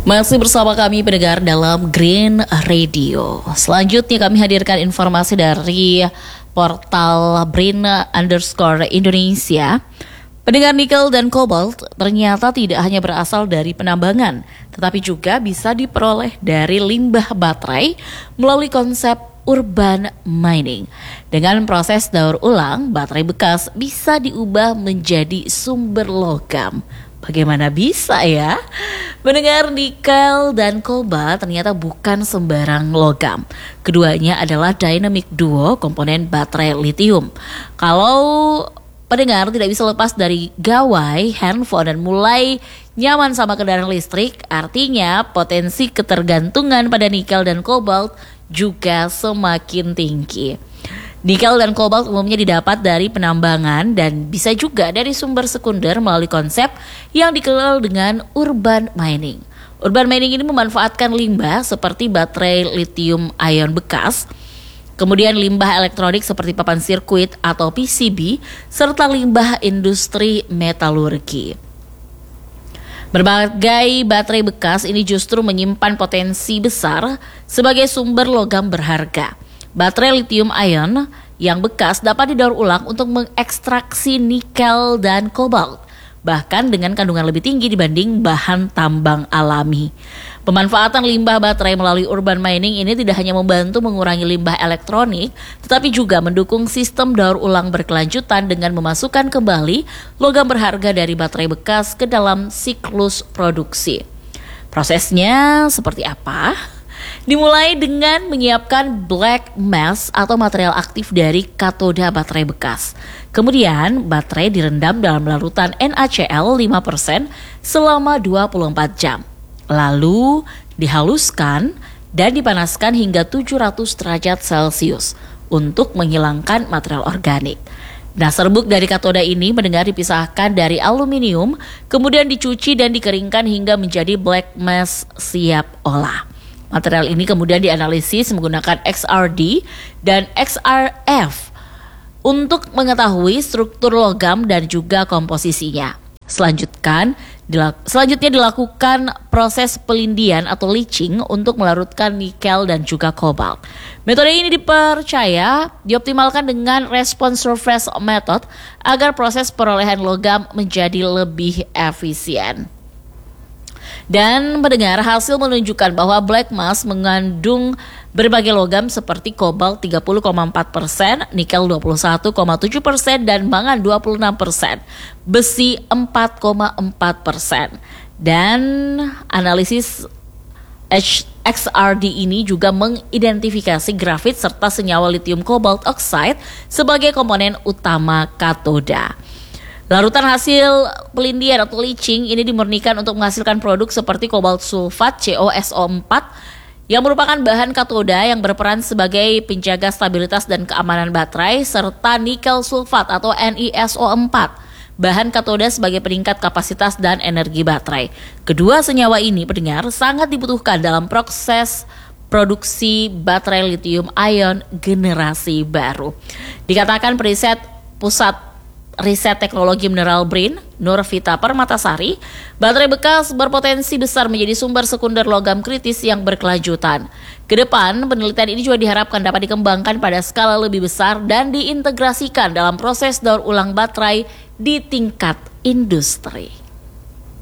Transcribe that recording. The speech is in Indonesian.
Masih bersama kami pendengar dalam Green Radio. Selanjutnya kami hadirkan informasi dari portal Brin_Indonesia. Pendengar nikel dan kobalt ternyata tidak hanya berasal dari penambangan, tetapi juga bisa diperoleh dari limbah baterai melalui konsep urban mining. Dengan proses daur ulang, baterai bekas bisa diubah menjadi sumber logam. Bagaimana bisa ya? Mendengar nikel dan kobalt ternyata bukan sembarang logam. Keduanya adalah dynamic duo komponen baterai lithium. Kalau pendengar tidak bisa lepas dari gawai, handphone, dan mulai nyaman sama kendaraan listrik, artinya potensi ketergantungan pada nikel dan kobalt juga semakin tinggi. Nikel dan kobalt umumnya didapat dari penambangan dan bisa juga dari sumber sekunder melalui konsep yang dikenal dengan urban mining. Urban mining ini memanfaatkan limbah seperti baterai lithium ion bekas, kemudian limbah elektronik seperti papan sirkuit atau PCB, serta limbah industri metalurgi. Berbagai baterai bekas ini justru menyimpan potensi besar sebagai sumber logam berharga. Baterai lithium ion yang bekas dapat didaur ulang untuk mengekstraksi nikel dan kobalt, bahkan dengan kandungan lebih tinggi dibanding bahan tambang alami. Pemanfaatan limbah baterai melalui urban mining ini tidak hanya membantu mengurangi limbah elektronik, tetapi juga mendukung sistem daur ulang berkelanjutan dengan memasukkan kembali logam berharga dari baterai bekas ke dalam siklus produksi. Prosesnya seperti apa? Dimulai dengan menyiapkan black mass atau material aktif dari katoda baterai bekas. Kemudian baterai direndam dalam larutan NaCl 5% selama 24 jam. Lalu dihaluskan dan dipanaskan hingga 700 derajat Celcius untuk menghilangkan material organik. Nah, serbuk dari katoda ini mendengar dipisahkan dari aluminium, kemudian dicuci dan dikeringkan hingga menjadi black mass siap olah. Material ini kemudian dianalisis menggunakan XRD dan XRF untuk mengetahui struktur logam dan juga komposisinya. Selanjutnya dilakukan proses pelindian atau leaching untuk melarutkan nikel dan juga kobalt. Metode ini dipercaya dioptimalkan dengan response surface method agar proses perolehan logam menjadi lebih efisien. Dan pendengar, hasil menunjukkan bahwa black mass mengandung berbagai logam seperti kobalt 30,4%, nikel 21,7%, dan mangan 26%, besi 4,4%. Dan analisis XRD ini juga mengidentifikasi grafit serta senyawa lithium cobalt oxide sebagai komponen utama katoda. Larutan hasil pelindian atau leaching ini dimurnikan untuk menghasilkan produk seperti kobalt sulfat COSO4 yang merupakan bahan katoda yang berperan sebagai penjaga stabilitas dan keamanan baterai, serta nikel sulfat atau NiSO4, bahan katoda sebagai peningkat kapasitas dan energi baterai. Kedua senyawa ini, pendengar, sangat dibutuhkan dalam proses produksi baterai lithium ion generasi baru. Dikatakan periset Pusat Riset Teknologi Mineral BRIN, Nurvita Permatasari, baterai bekas berpotensi besar menjadi sumber sekunder logam kritis yang berkelanjutan. Kedepan, penelitian ini juga diharapkan dapat dikembangkan pada skala lebih besar dan diintegrasikan dalam proses daur ulang baterai di tingkat industri.